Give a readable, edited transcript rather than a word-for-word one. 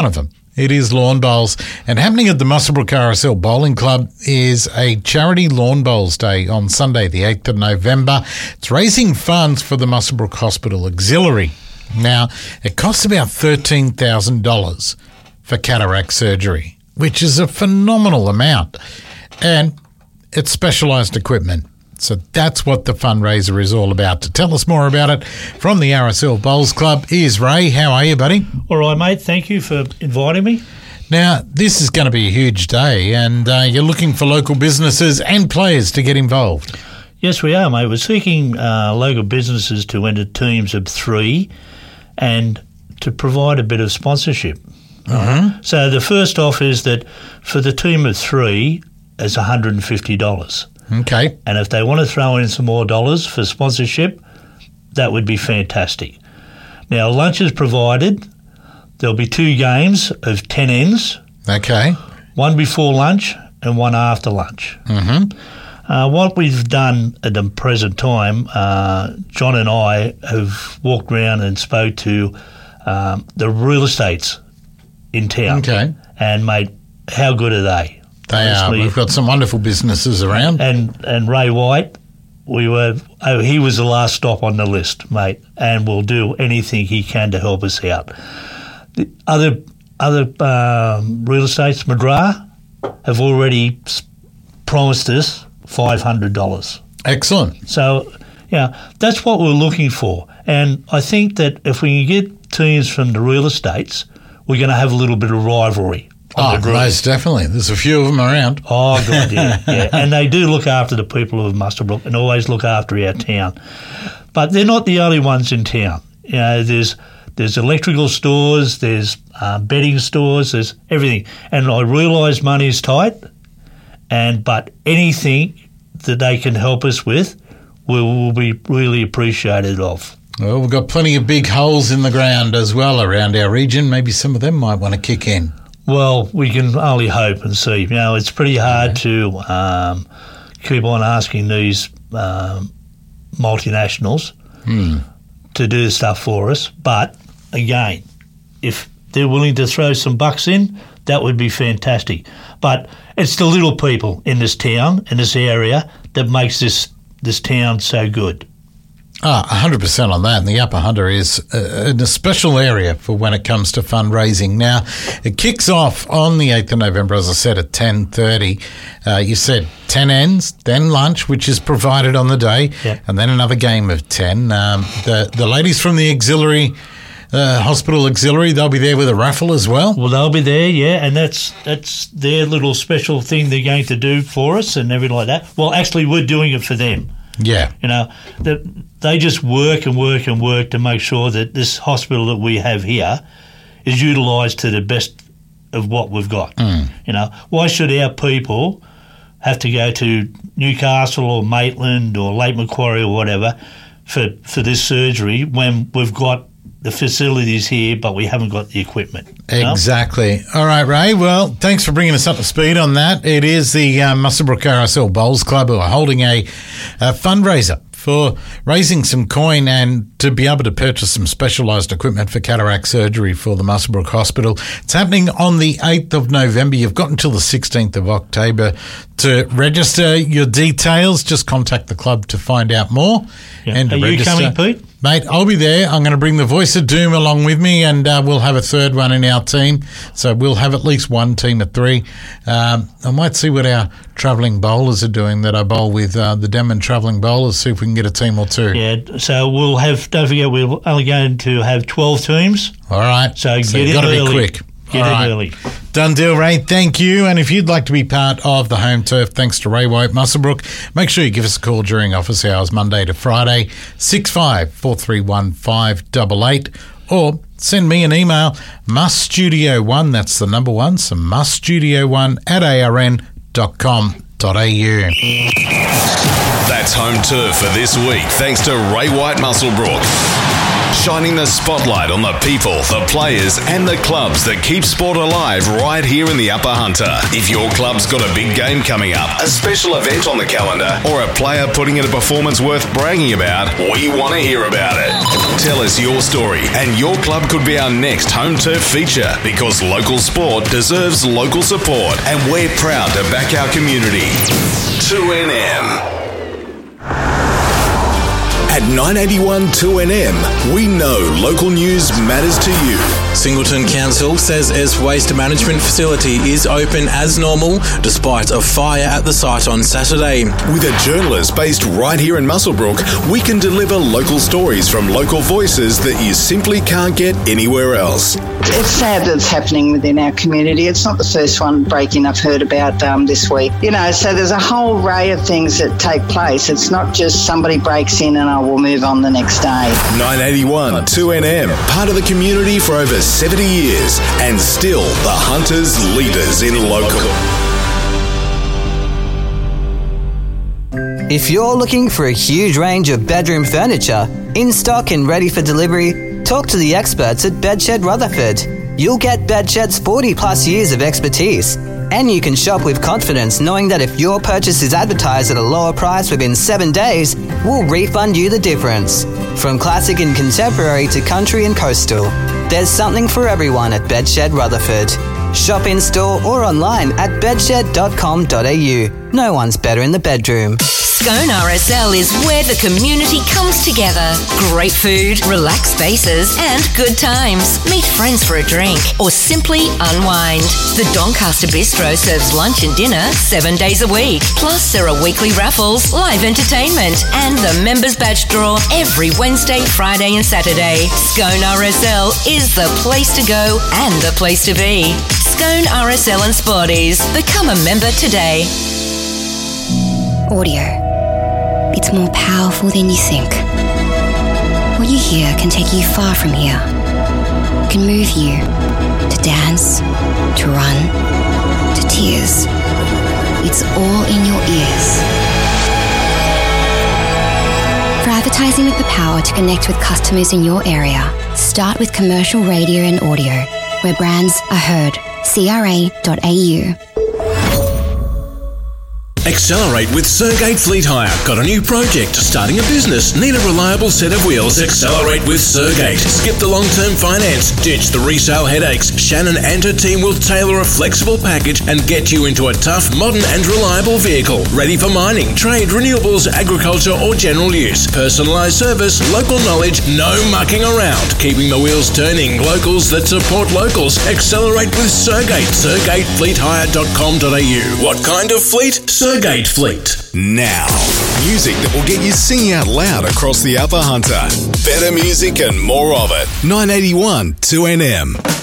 one of them. It is Lawn Bowls. And happening at the Muswellbrook RSL Bowling Club is a charity Lawn Bowls Day on Sunday, the 8th of November. It's raising funds for the Muswellbrook Hospital Auxiliary. Now, it costs about $13,000 for cataract surgery, which is a phenomenal amount. And it's specialised equipment. So that's what the fundraiser is all about. To tell us more about it from the RSL Bowls Club is Ray. How are you, buddy? All right, mate. Thank you for inviting me. Now, this is going to be a huge day, and you're looking for local businesses and players to get involved. Yes, we are, mate. We're seeking local businesses to enter teams of 3 and to provide a bit of sponsorship. Mm-hmm. So the first off is that for the team of 3, it's $150. Okay. And if they want to throw in some more dollars for sponsorship, that would be fantastic. Now, lunch is provided. There'll be 2 games of 10 ends. Okay. One before lunch and one after lunch. Mm-hmm. What we've done at the present time, John and I have walked around and spoke to the real estates in town. Okay. And, mate, how good are they? They are. We've got some wonderful businesses around. And Ray White, he was the last stop on the list, mate, and will do anything he can to help us out. The other real estates, McGrath, have already promised us $500. Excellent. So, yeah, that's what we're looking for. And I think that if we can get teams from the real estates, we're going to have a little bit of rivalry. Oh, most definitely. There's a few of them around. Oh, God, yeah. And they do look after the people of Muswellbrook and always look after our town. But they're not the only ones in town. You know, there's electrical stores, there's bedding stores, there's everything. And I realise money's tight, but anything that they can help us with, we will be really appreciated of. Well, we've got plenty of big holes in the ground as well around our region. Maybe some of them might want to kick in. Well, we can only hope and see. You know, it's pretty hard to keep on asking these multinationals to do stuff for us. But, again, if they're willing to throw some bucks in, that would be fantastic. But it's the little people in this town, in this area, that makes this town so good. 100% on that. And the Upper Hunter is in a special area for when it comes to fundraising. Now, it kicks off on the 8th of November, as I said, at 10:30. You said 10 ends, then lunch, which is provided on the day, and then another game of 10. The ladies from the auxiliary, Hospital Auxiliary, they'll be there with a raffle as well? Well, they'll be there, yeah, and that's their little special thing they're going to do for us and everything like that. Well, actually, we're doing it for them. Yeah. You know, they just work and work and work to make sure that this hospital that we have here is utilised to the best of what we've got. You know, why should our people have to go to Newcastle or Maitland or Lake Macquarie or whatever for this surgery when we've got the facilities here, but we haven't got the equipment. Exactly. All right, Ray. Well, thanks for bringing us up to speed on that. It is the Muswellbrook RSL Bowls Club who are holding a fundraiser for raising some coin and to be able to purchase some specialised equipment for cataract surgery for the Muswellbrook Hospital. It's happening on the 8th of November. You've got until the 16th of October to register your details. Just contact the club to find out more. Yeah. And to Are register. You coming, Pete? Mate, I'll be there. I'm going to bring the Voice of Doom along with me, and we'll have a third one in our team. So we'll have at least one team of 3. I might see what our travelling bowlers are doing that I bowl with, the Denman travelling bowlers, see if we can get a team or 2. Yeah, so we'll have, don't forget, we're only going to have 12 teams. All right. So get you've in got to early. be quick. Get in early. Done deal, Ray. Thank you. And if you'd like to be part of the home turf, thanks to Ray White, Muswellbrook, make sure you give us a call during office hours, Monday to Friday, 654315 588, or send me an email, musstudio1, that's the number 1, so musstudio1@arn.com.au. That's home turf for this week, thanks to Ray White Muswellbrook. shining the spotlight on the people, the players and the clubs that keep sport alive right here in the Upper Hunter. If your club's got a big game coming up, a special event on the calendar, or a player putting in a performance worth bragging about, we want to hear about it. Tell us your story and your club could be our next home turf feature, because local sport deserves local support and we're proud to back our community. 2NM. At 981 2NM, we know local news matters to you. Singleton Council says its waste management facility is open as normal despite a fire at the site on Saturday. With a journalist based right here in Muswellbrook, we can deliver local stories from local voices that you simply can't get anywhere else. It's sad that it's happening within our community. It's not the first one break-in I've heard about this week. So there's a whole array of things that take place. It's not just somebody breaks in and we'll move on the next day. 981 2NM, part of the community for over 70 years and still the Hunters' leaders in local. If you're looking for a huge range of bedroom furniture, in stock and ready for delivery, talk to the experts at Bedshed Rutherford. You'll get Bedshed's 40 plus years of expertise, and you can shop with confidence knowing that if your purchase is advertised at a lower price within 7 days, we'll refund you the difference. From classic and contemporary to country and coastal, there's something for everyone at Bedshed Rutherford. Shop in store or online at bedshed.com.au. No one's better in the bedroom. Scone RSL is where the community comes together. Great food, relaxed spaces and good times. Meet friends for a drink or simply unwind. The Doncaster Bistro serves lunch and dinner 7 days a week. Plus there are weekly raffles, live entertainment and the members badge draw every Wednesday, Friday and Saturday. Scone RSL is the place to go and the place to be. Scone RSL and Sporties. Become a member today. Audio. It's more powerful than you think. What you hear can take you far from here. It can move you to dance, to run, to tears. It's all in your ears. For advertising with the power to connect with customers in your area, start with commercial radio and audio, where brands are heard. CRA.au. Accelerate with Sergate Fleet Hire. Got a new project? Starting a business? Need a reliable set of wheels? Accelerate with Sergate. Skip the long-term finance. Ditch the resale headaches. Shannon and her team will tailor a flexible package and get you into a tough, modern and reliable vehicle. Ready for mining, trade, renewables, agriculture or general use. Personalised service, local knowledge, no mucking around. Keeping the wheels turning. Locals that support locals. Accelerate with Sergate. SergateFleetHire.com.au. What kind of fleet? Sergate Fleet. Now, music that will get you singing out loud across the Upper Hunter. Better music and more of it. 981 2NM.